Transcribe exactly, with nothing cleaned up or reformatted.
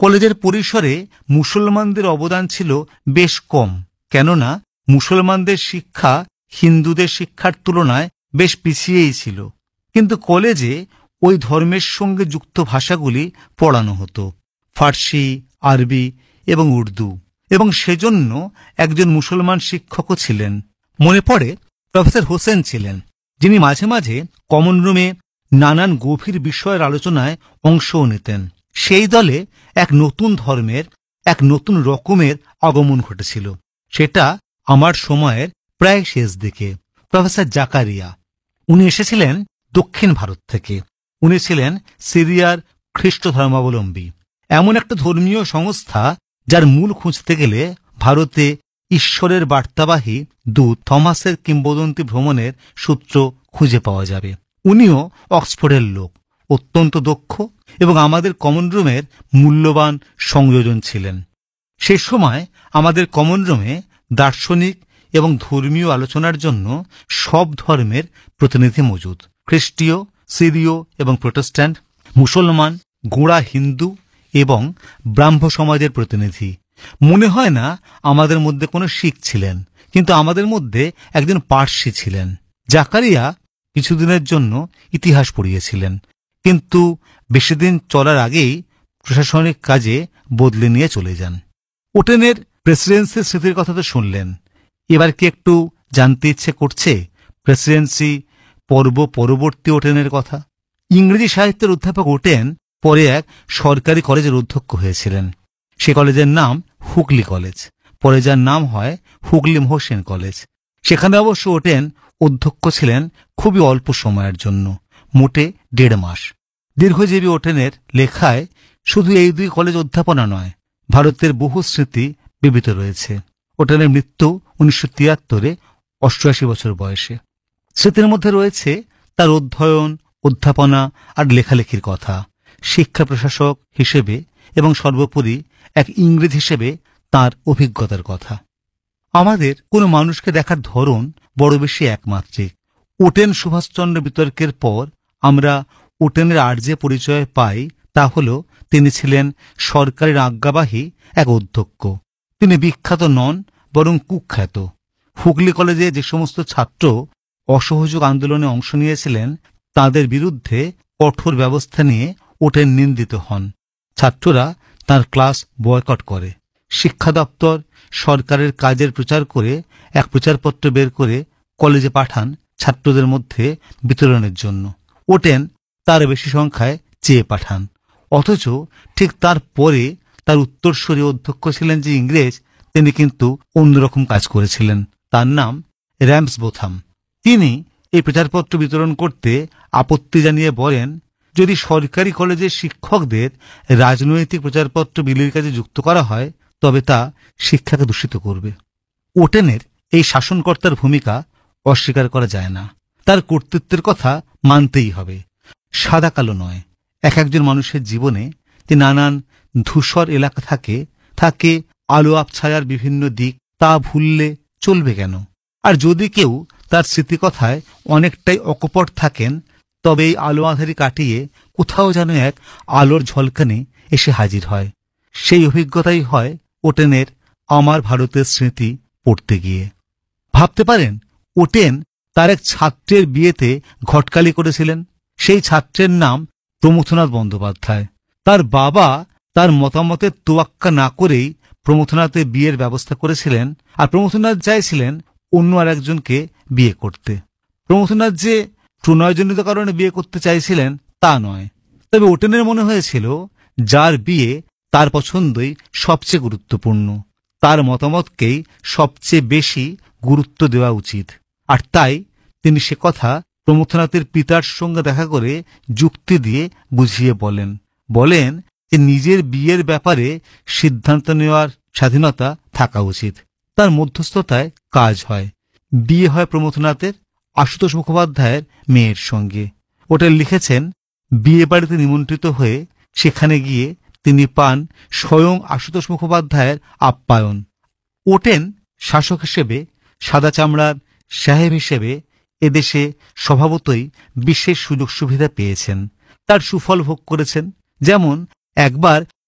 কলেজের পরিসরে মুসলমানদের অবদান ছিল বেশ কম, কেননা মুসলমানদের শিক্ষা হিন্দুদের শিক্ষার তুলনায় বেশ পিছিয়েই ছিল। কিন্তু কলেজে ওই ধর্মের সঙ্গে যুক্ত ভাষাগুলি পড়ানো হতো, ফার্সি, আরবি এবং উর্দু, এবং সেজন্য একজন মুসলমান শিক্ষকও ছিলেন। মনে পড়ে প্রফেসর হোসেন ছিলেন, যিনি মাঝে মাঝে কমন রুমে নানান গভীর বিষয়ের আলোচনায় অংশও নিতেন। সেই দলে এক নতুন ধর্মের, এক নতুন রকমের আগমন ঘটেছিল। সেটা আমার সময়ের প্রায় শেষ দিকে। প্রফেসর জাকারিয়া, উনি এসেছিলেন দক্ষিণ ভারত থেকে। উনি ছিলেন সিরিয়ার খ্রিস্ট ধর্মাবলম্বী। এমন একটা ধর্মীয় সংস্থা যার মূল খুঁজতে গেলে ভারতে ঈশ্বরের বার্তাবাহী দূত থমাসের কিংবদন্তি ভ্রমণের সূত্র খুঁজে পাওয়া যাবে। উনিও অক্সফোর্ডের লোক, অত্যন্ত দক্ষ এবং আমাদের কমন রুমের মূল্যবান সংযোজন ছিলেন। সে সময় আমাদের কমন রুমে দার্শনিক এবং ধর্মীয় আলোচনার জন্য সব ধর্মের প্রতিনিধি মজুদ, খ্রিস্টীয়, সিরীয় এবং প্রোটেস্ট্যান্ট, মুসলমান, গোঁড়া হিন্দু এবং ব্রাহ্ম সমাজের প্রতিনিধি। মনে হয় না আমাদের মধ্যে কোনো শিখ ছিলেন, কিন্তু আমাদের মধ্যে একজন পার্সি ছিলেন। জাকারিয়া কিছুদিনের জন্য ইতিহাস পড়িয়েছিলেন, কিন্তু বেশিদিন চলার আগেই প্রশাসনিক কাজে বদলে নিয়ে চলে যান। ওটেনের প্রেসিডেন্সির স্মৃতির কথা তো শুনলেন, এবার কি একটু জানতে ইচ্ছে করছে প্রেসিডেন্সি পর্ব পরবর্তী ওটেনের কথা? ইংরেজি সাহিত্যের অধ্যাপক ওটেন পরে এক সরকারি কলেজের অধ্যক্ষ হয়েছিলেন। সে কলেজের নাম হুগলি কলেজ, পরে যার নাম হয় হুগলি মহসিন কলেজ। সেখানে অবশ্য ওটেন অধ্যক্ষ ছিলেন খুবই অল্প সময়ের জন্য, মোটে দেড় মাস। দীর্ঘজীবী ওটেনের লেখায় শুধু এই দুই কলেজ অধ্যাপনা নয়, ভারতের বহু স্মৃতি বিবিত রয়েছে। ওটেনের মৃত্যু উনিশশো তিয়াত্তরে অষ্টআশি বছর বয়সে। স্মৃতির মধ্যে রয়েছে তার অধ্যয়ন, অধ্যাপনা আর লেখালেখির কথা, শিক্ষা প্রশাসক হিসেবে এবং সর্বোপরি এক ইংরেজ হিসেবে তার অভিজ্ঞতার কথা। আমাদের কোনো মানুষকে দেখার ধরন বড় বেশি একমাত্রিক। ওটেন সুভাষচন্দ্র বিতর্কের পর আমরা ওটেনের আর যে পরিচয় পাই তা হল তিনি ছিলেন সরকারের আজ্ঞাবাহী এক অধ্যক্ষ। তিনি বিখ্যাত নন, বরং কুখ্যাত। হুগলি কলেজে যে সমস্ত ছাত্র অসহযোগ আন্দোলনে অংশ নিয়েছিলেন তাদের বিরুদ্ধে কঠোর ব্যবস্থা নিয়ে ওটেন নিন্দিত হন। ছাত্ররা তার ক্লাস বয়কট করে। শিক্ষা দপ্তর সরকারের কাজের প্রচার করে এক প্রচারপত্র বের করে কলেজে পাঠান ছাত্রদের মধ্যে বিতরণের জন্য। ওটেন তার বেশি সংখ্যায় চেয়ে পাঠান, অথচ ঠিক তার পরে তার উত্তরসূরি অধ্যক্ষ ছিলেন যে ইংরেজ, তিনি কিন্তু অন্যরকম কাজ করেছিলেন। তার নাম র্যামসবোথাম। তিনি এই প্রচারপত্র বিতরণ করতে আপত্তি জানিয়ে বলেন, যদি সরকারি কলেজের শিক্ষকদের রাজনৈতিক প্রচারপত্র বিলির কাজে যুক্ত করা হয় তবে তা শিক্ষাকে দূষিত করবে। ওটেনের এই শাসনকর্তার ভূমিকা অস্বীকার করা যায় না। তার কর্তৃত্বের কথা মানতেই হবে। সাদা কালো নয়, এক একজন মানুষের জীবনে যে নানান ধূসর এলাকা থাকে, থাকে আলো আবছায়ার বিভিন্ন দিক, তা ভুললে চলবে কেন? আর যদি কেউ তার স্মৃতিকথায় অনেকটাই অকপট থাকেন, তবে এই আলো আঁধারি কাটিয়ে কোথাও যেন এক আলোর ঝলকানি এসে হাজির হয়। সেই অভিজ্ঞতাই হয় ওটেনের আমার ভারতের স্মৃতি পড়তে গিয়ে। ভাবতে পারেন, ওটেন তার এক ছাত্রের বিয়েতে ঘটকালি করেছিলেন। সেই ছাত্রের নাম প্রমথনাথ বন্দ্যোপাধ্যায়। তার বাবা তার মতামতের তোয়াক্কা না করেই প্রমথনাথের বিয়ের ব্যবস্থা করেছিলেন, আর প্রমথনাথ চাইছিলেন অন্য আর একজনকে বিয়ে করতে। প্রমথনাথ যে প্রণয়জনিত কারণে বিয়ে করতে চাইছিলেন তা নয়, তবে ওটেনের মনে হয়েছিল যার বিয়ে তার পছন্দই সবচেয়ে গুরুত্বপূর্ণ, তার মতামতকেই সবচেয়ে বেশি গুরুত্ব দেওয়া উচিত। আর তাই তিনি সে কথা প্রমথনাথের পিতার সঙ্গে দেখা করে যুক্তি দিয়ে বুঝিয়ে বলেন বলেন যে নিজের বিয়ের ব্যাপারে সিদ্ধান্ত নেওয়ার স্বাধীনতা থাকা উচিত। তার মধ্যস্থতায় কাজ হয়। বিয়ে হয় প্রমথনাথের আশুতোষ মুখোপাধ্যায়ের মেয়ের সঙ্গে। ওটেন লিখেছেন, বিয়ে বাড়িতে নিমন্ত্রিত হয়ে সেখানে গিয়ে তিনি পান স্বয়ং আশুতোষ মুখোপাধ্যায়ের আপ্যায়ন। ওটেন শাসক হিসেবে, সাদা চামড়ার সাহেব হিসেবে এদেশে স্বভাবতই বিশেষ সুযোগ সুবিধা পেয়েছেন, তার সুফল ভোগ করেছেন। যেমন একবার